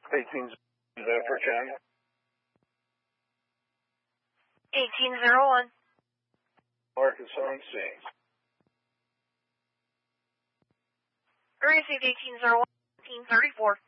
18 for 10. 1801. Marcus on scene. Received 1801, 1834.